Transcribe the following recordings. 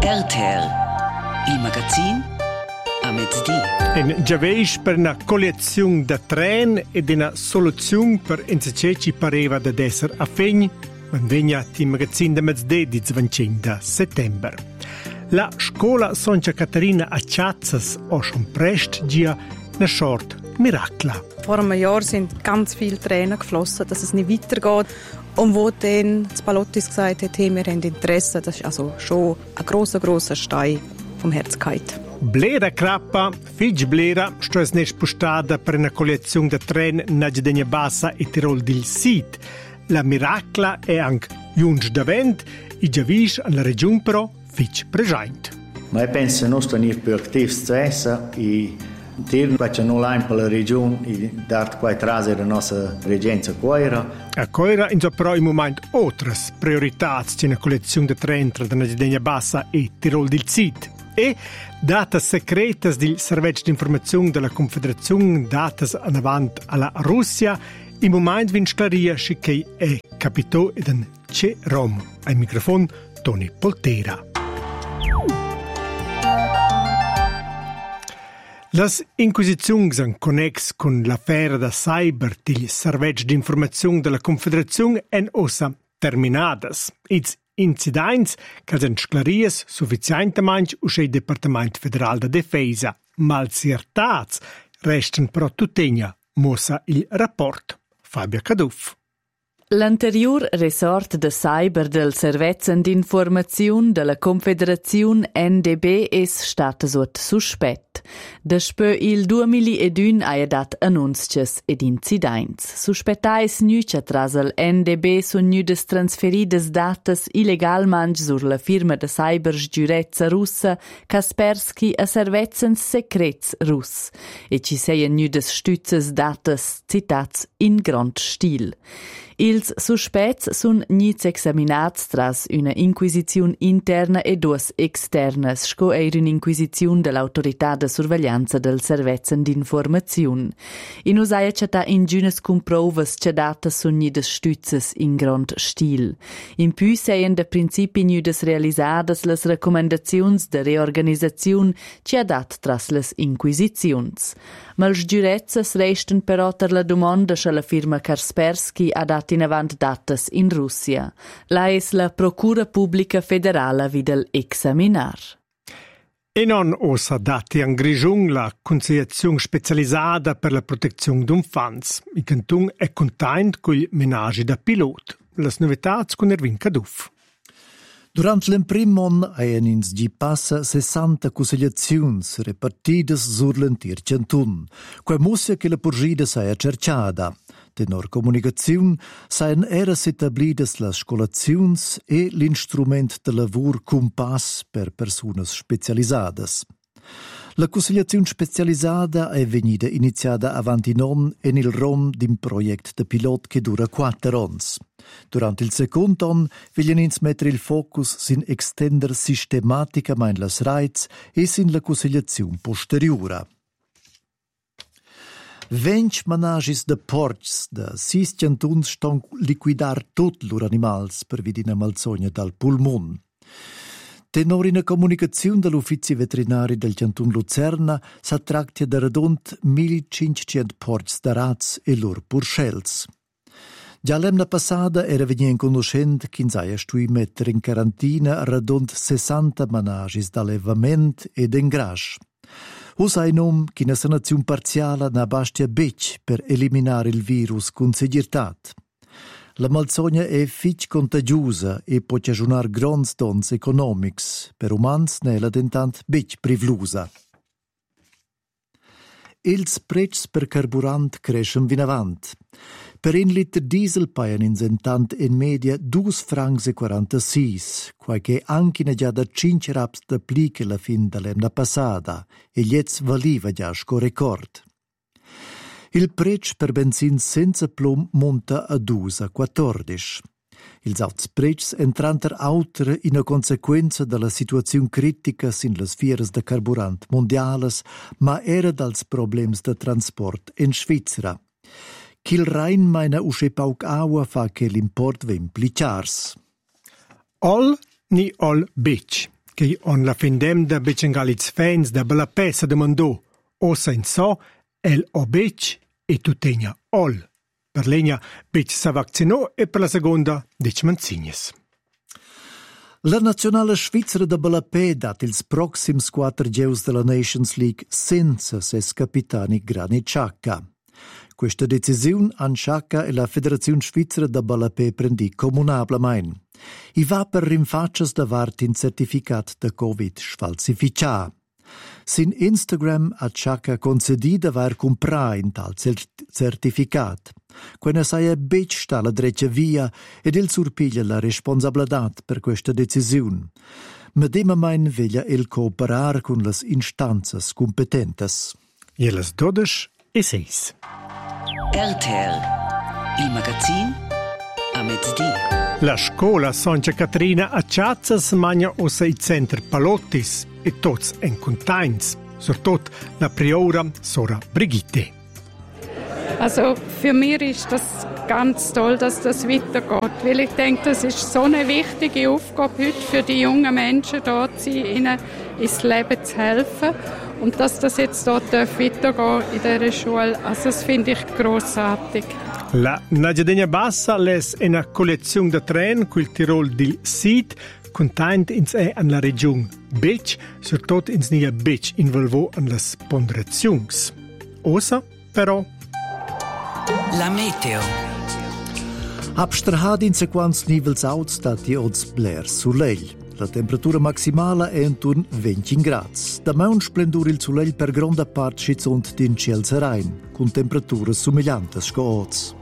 RTR, il magazin a mezz'dì. En giaveix per una collezione da tren ed una soluzione per insieme ci pareva da esser a fegn, quando vegna il magazin da mezz'dì di 20 settembre. La scuola Santa Caterina a Ciazzas o schon prest gia una short Miracla. Vor einem Jahr sind ganz viele Tränen geflossen, dass es nicht weitergeht. Und wo dann das Palottis gesagt hat, hey, wir haben Interesse, das ist also schon ein grosser Stein vom Herz gefallen. Blera Crappa, fig Blera, sto es nes postada per una collezione da tren na Gedegna Bassa e Tirol del Sid. La Miracla è anche giunge davent, i giavis alla regione però fig present. Ma io penso che non sto più attivi su essa e Tirno faccia non l'ha per la regione e dare qua trase della nostra reggenza Coira. A Coira in però in momento otras priorità c'è una collezione da tren tra la Gedegna Bassa e Tirol del Sid. E date secretas del Servizio di Informazione della Confederazione datas an avant alla Russia, in momento vin sclaria che è capitò ed un c'è Rom. Al microfono Tony Poltera. Las inquisizioni en connex con l'affare da cyber del Servizio di Informazione della Confederazione en ossa terminadas. Ils incidents che sono sclaries sufficientemente usce il Departamento Federale da Difesa, malcertats restano però tutt'egna mossa il rapport. Fabio Caduff. L'anterior resort de cyber del Servizio d'Informazione della Confederazione NDB es stata sot suspett. Despö il 2001 ha dat annunzias ed incidents. Suspettais nücha tras el NDB sun nüdes transferides datas illegalmente sur la firma de cybergiurezza russa Kaspersky a Servizens secrets russ. E ci seien nüdes stützes datas citats in grand stil. Ils suspets sun nits examinats tras una inquisizione interna e duas externas, sco eir un'inquisizione dell'autorità de surveglianza del Servizio d'Informazione. In usaia c'eta in giunes comprovas c'è data sun nides stützes in grand stil. In più seien de principi nides realisadas las recommendazions de reorganisazione c'è dat tras las inquisizions. Mals giurezzas resten però ter la domanda scha la firma Kaspersky ha dat in avant datas in Russia. La es la Procura Pubblica Federale videl examinar. E non osa dati an Grigiun la Consigliazione specializzata per la protezione d'infanz. Il canton è content col menagi da pilot. Las novetats con Erwin Caduff. Durant l'emprim mon haien ins gi passa 60 consigliaziuns repartidas sur l'entir cantun, quai mussia che la purgida saia cerciada. Tenor comunicaziun saien eras etablidas las scolaziuns e l'instrument de lavur Compass per persunas specialisadas. La consigliazione specializzata è venuta iniziata avanti non en il rom d'un progetto de pilot che dura 4 anni. Durante il secondo anno vogliono ins mettere il focus sin extender sistematicamente las rights e sin la consigliazione posteriore. 20 managis de porcs de 6 cantuns ston liquidar tot lur animals per vidina malsogna dal pulmon. Tenor in comunicazione dall'Uffizio Veterinari del Cantun Luzerna s'attractia da radont 1500 porcs da rats e lor purschels. Già l'emna passada era venien conoscent che s'aia stui mettere in quarantina radont 60 managis d'allevament ed engras. Usa in nom che una sanazione parziale na bastia bec per eliminare il virus con segirtat. La malsogna è fich contagiosa e può aggiunare grandi dons economics, per umans nella dentant bec privlusa. Els prezzi per carburant crescono in avant. Per un liter diesel paian in media 2,46 francs, qualche anche ne già da 5 raps da plica la fin dell'anno passata, e jetzt valiva già sco record. Il prezzo per benzin senza plom monta a 2,14. Ils auts prezzi entranter autre in consequenza della situazione critica sin las fieras de carburant mondialas, ma era dals problems de transport in Svizzera. Ch'il Rhein meina usce pauc aua fa che l'import vem pliciars. Ol ni ol bec. che on la findem da becengaliz fans da bella pessa de mandò, ossa in so, el o bec e tutegna ol. Per legna bec sa vaccinò e per la seconda dic manzignes. La nazionale svizzera da Balapè dat ils proxims 4 geus della Nations League senza ses capitani Granit Xhaka. Questa decisione an Xhaka e la Federazione Svizzera da Balapè prendi comunablemein. I va per rinfaccias davart in certificat da Covid sfalsificia. Sin Instagram ha Xhaka concedi davar comprar in tal certificat. Quando saia bec sta la dreccia via ed il surpiglia la responsabilitat per questa decisione. Ma demamein veglia il cooperar con las instanzas competentes. E las 12:06. RTL, il magazin a mezzodì. La scuola Santa Caterina a Ciazzas magna ossa i center Palottis e tots en contains, surtot la priora Sora Brigitte. Also für mich ist das ganz toll, dass das weitergeht, weil ich denke, das ist so eine wichtige Aufgabe heute für die jungen Menschen, dort zu sein, ihnen ins Leben zu helfen. Und dass das jetzt dort weitergehen in dieser Schule, also das finde ich grossartig. La Nagiadegna Bassa les una collezione da tren quel Tirol del Sid containt ins an la region Bec, surtot ins nia Bec involvo an las ponderazions. Osa, però, la meteo. Abstrahad in sequans nivels auts dati ods bler sulegl. La temperatura maximale è intorno 20 gradi. Da un splendur il soleil per grande parte schizzont din ciel serein, con temperature somiglianti scots.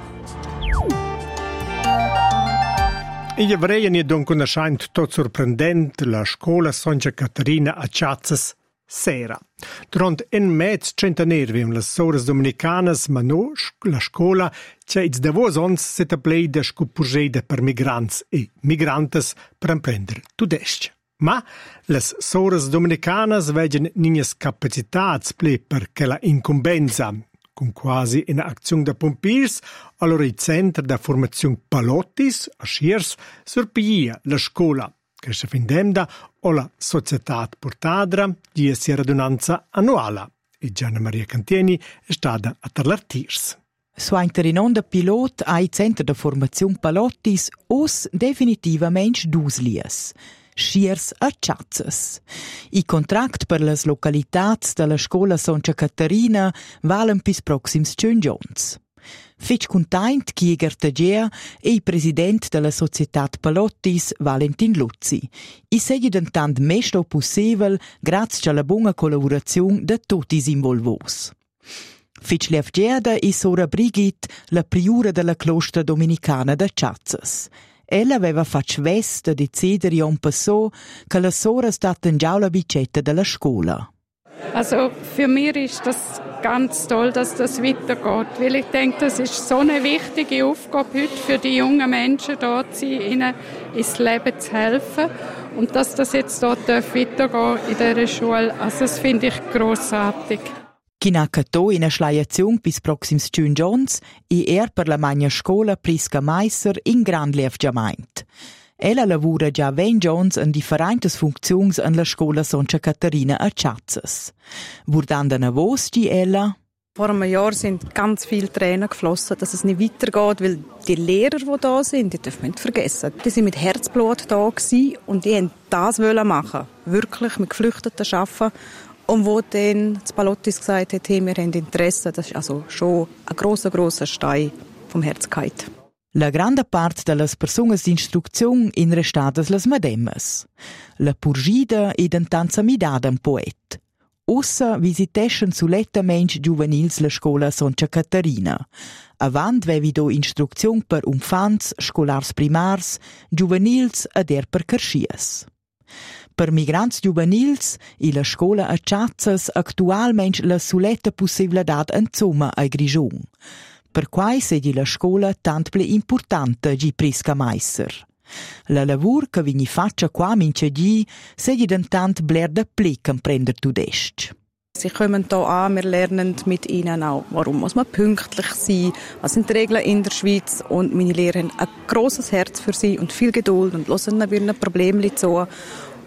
Gli avrei ne don conoscent tot sorprendent la scuola Santa Caterina a Ciazzas sera. Durant un mezz centenaire vim las soras dominicanas, ma no la scuola c'è iz davos ons seta plei da scupurgeida per migrants e migrantes per imprendere tudesc. Ma las soras dominicanas vegen ninias capacitats plei perché la incombenza, con quasi una azione da pompiers, allora il centro da formazione Palottis a Schiers surpiglia la scuola che si findemda o la società portadra di sia radunanza annuale. E Gianna Maria Cantieni è stata a tarlartirs. Suainter in onda pilot ai centro da formazione Palottis os definitivamente dus lies. Schiers a Ciazzas. I contract per las localitats della scuola Santa Caterina valen pis proxims giorns. Fetg containt Kieger Tagea e il president della società Palottis, Valentin Luzzi. I segui dentant mesto possibile grazie alla buona collaborazione di tutti i involvos. Fetg levgeda e Sora Brigitte, la priura della clostra dominicana da Ciazzas. Ella aveva fatto vest di decidere un passo che la Sora stat già la bicetta della scuola. Also für mich ist das ganz toll, dass das weitergeht, weil ich denke, das ist so eine wichtige Aufgabe heute für die jungen Menschen, dort zu sein, ihnen ins Leben zu helfen. Und dass das jetzt dort weitergehen in dieser Schule, also das finde ich grossartig. Chinacato in a schleiazione bis proxims giorns e per la magna scuola Prisca Meisser in Grand Levgiamaint. Ella lavora già 20 giorns in differenti funzioni in la scuola Santa Caterina a Ciazzas. Wurdanda na vos di ella? Vor einem Jahr sind ganz viele Tränen geflossen, dass es nicht weitergeht, weil die Lehrer, die da sind, die dürfen wir nicht vergessen. Die sind mit Herzblut da gewesen und die wollten das machen. Wirklich mit Geflüchteten arbeiten. Und wo dann das Palottis gesagt hat, hey, wir haben Interesse, das ist also schon ein grosser Stein vom Herz gefallen. La grande part de las personas d'instruczione in restadas las medemmas. La purgida ed entanza midada un poet. Ossa visiteschen sulettamensch juvenils la scola Santa Caterina. Avant vevi do instruczione per infants, scolars primars, juvenils ed per carschias. Per migrants juvenils e la scola a Ciazzas actualmente la suletta possibilità in Zoma a Grigion. Per quai sedi la scola tant ple importante gi Prisca Meisser. La lavur che vini faccia qua mincedi sedi dentant bler da ple comprender tudest. Sie kommen hier an, wir lernen mit ihnen auch, warum muss man pünktlich sein, was sind die Regeln in der Schweiz, und meine Lehrer haben ein grosses Herz für sie und viel Geduld und hören ihnen Probleme zu.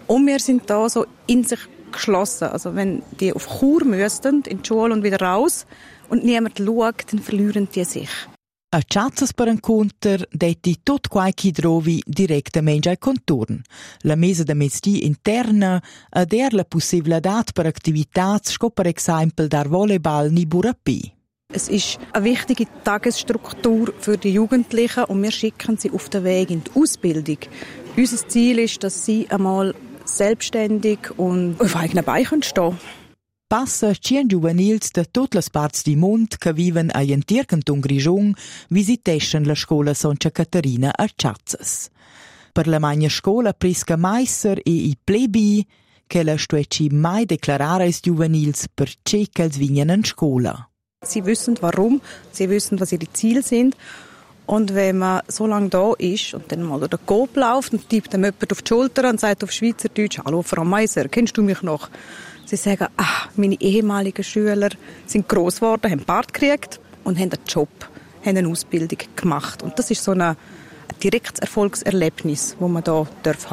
Und wir sind da so in sich geschlossen. Also wenn die auf Chur müssten, in die Schule und wieder raus, und niemand schaut, dann verlieren die sich. A chazzas per encounter detti tot quai chi trovi directamente ai contorn. La mesa de mezdi interna ad la possibilitat per activitats sco per exempel dar Volleyball ni Burapi. Es ist eine wichtige Tagesstruktur für die Jugendlichen und wir schicken sie auf den Weg in die Ausbildung. Unser Ziel ist, dass sie einmal selbstständig und auf eigenen Beinen stehen können. Passa 100 juvenils de tot las parts di mund che viven a entier canton Grischun visiteschen la scola Santa Caterina a Chazzas. Per la magna scola prisca meiser e i plebi che la stueci mai declarare is juvenils per che ch'els vignen in scola. Sie wissen warum, sie wissen, was ihre Ziele sind. Und wenn man so lange da ist und dann mal durch den Coop läuft und tippt dem jemand auf die Schulter und sagt auf Schweizerdeutsch: «Hallo Frau Meiser, kennst du mich noch?» Sie sagen: «Meine ehemaligen Schüler sind gross geworden, haben Bart gekriegt und haben einen Job, haben eine Ausbildung gemacht.» Und das ist so ein direktes Erfolgserlebnis, das man hier haben darf.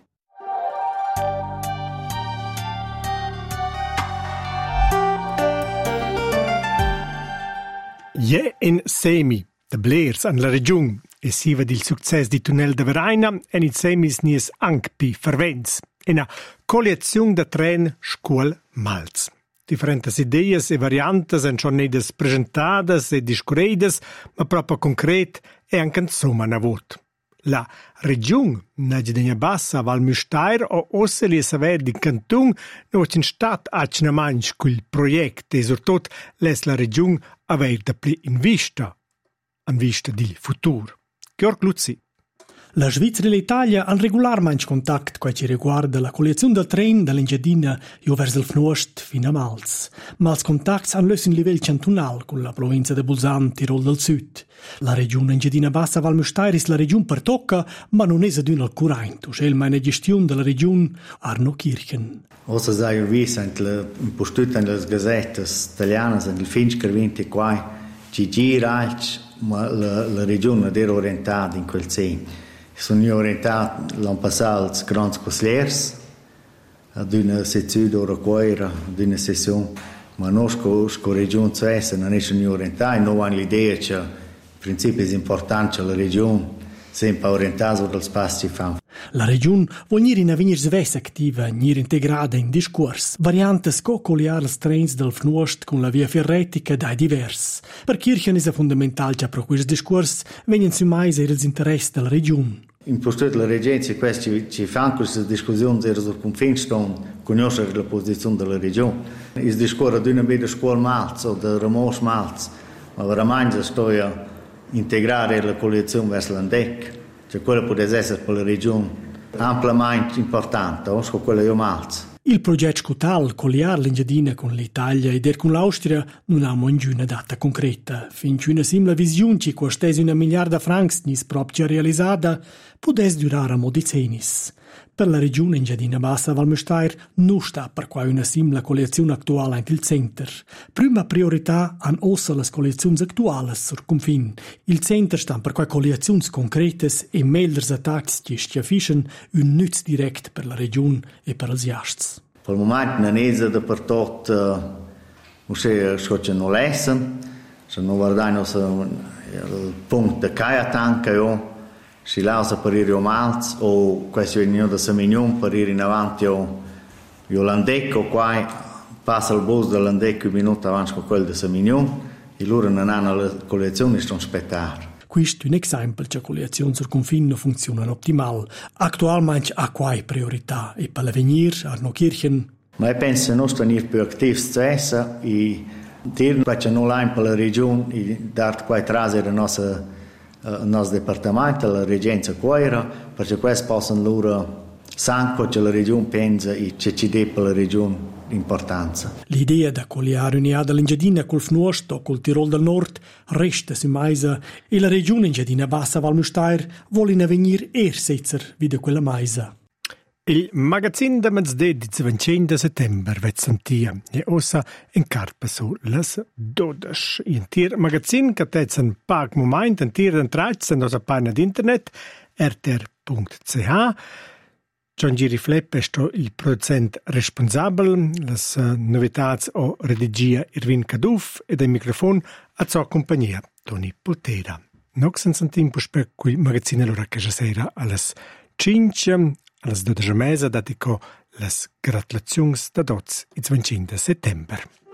Je in Semi, de Blers an la Regiun, e siva il success di Tunnel de Veraina, en in Semis nies anc pi Fervenz, una coalizione de tren Scuol Malz. Differentes ideas e variantes en schon nedes presentadas e discurreidas, ma proprio concret e anche insomma na vot. La Regiun, na Gedegna Bassa, Val Müstair o Osseli e Saver di Canton, no in stat acna manch cul project e surtot les la Regiun aver da pli in vista di futur. Georg Luzzi. La Svizzera e l'Italia hanno regolarmente contatto quando ci riguarda la collezione del tren dall'Engiadina verso il Fnost fino a Malz. Ma i contatti hanno messo in livello cantonale con la provincia di Bolzano, Tirol del Sud. La regione Engiadina Bassa Val Müstair è la regione per tocca, ma non è ad al currente. C'è la gestione della regione Arno Kirchen. Ossa sai visto in postut nelle gazzette italiane nel Fincher 24 ci gira ma la regione era orientata in quel senso. Sono orientato l'anno passato als grandi consiglieri ad una sezione ora quaira, ad una sessione, ma noi con la regione Suessa non sono orientati, non hanno l'idea che in principio è importante che la regione sempre orientata sullo spazio che fa. La regione vuole venire svessa attiva, integrata in discorsi, variantes co-colliare i treni del Fnost con la via ferretica dai diversi. Per Kirchen è fondamentale che per questo discorso vengono su mai gli interessi della regione. In postura della Regenza, questi ci fanno queste discussioni sul confine, conoscere la posizione della regione. Il discorso di una bella scuola Malz o di Ramos Malz, ma veramente sto a integrare la collezione verso l'Andec, cioè quella può essere per la regione ampiamente importante, o quella di Malz. Il progetto scotal colliare l'Engiadina con l'Italia e con l'Austria non ha una data concreta. Finché una simile visione che costa $1 miliardo nis proprio realizzata, potesse durare a modicenis. Per la regione Engiadina Bassa Val Müstair non sta per qua una simile collezione attuale anche il centro. Prima priorità hanno ossa le collezioni attuali sul confine. Il centro sta per qua collezioni concrete e meglio attacchi che schiaffiscono un nutz direct per la regione e per i jasts. Per il momento non è dappertutto non lessen, se non guardiamo il punto di Kajatanka, si lausa per ir a Malz o questo è da Samignon per ir in avanti a Landecco, qua passa il bus dell'Andecco un minuto avanti con quello di Samignon e loro non hanno la collezione e stanno aspettare. Questo è un esempio che le collezioni sul confine non funzionano ottimale. Attualmente ha qua priorità e per l'avvenire Arno Kirchen. Ma io penso che non stiamo più attivi stessa e dire che non è per la regione e dare qua atrás la nostra il nostro dipartimento, la Regenza Quaira, perché questo possono loro sangue che la regione pensa e che ci dà per la regione importanza. L'idea di colliare un'area dell'Engiadina col Fnost o col Tirol del Nord resta su maisa e la regione Engiadina Bassa Val Müstair vuole venire setzer wie da quella maisa. Il magazzin da mezz'è di 20 settembre vet sentia e ossa in carpa su las 12. In tir magazzin che tezen pag moment in tir d'entrats in osa pagina d'internet rtr.ch John Giri Flepp è il producent responsabile, las novitats o redigia Irvin Kaduf ed il microfon a sua compagnia, Toni Potera. Nox sentim per cui magazzina allora che sera alles 5, alles 12 mesa, datico las gratulazions da dots il 25 settembre.